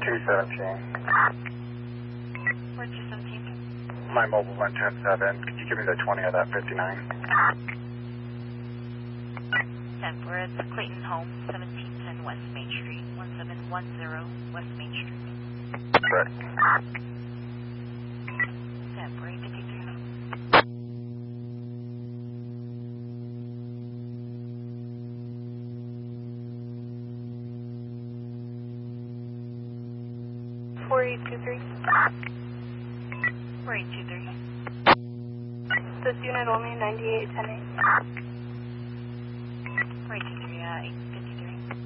217. We're 217. My mobile went 10-7. Could you give me the 20 of that 59? 10, we're at Clayton Home, 1710 West Main Street, 1710 West Main Street. Correct. 10, we're 853. We're 823. We're 823. This unit only 9810. We're 823,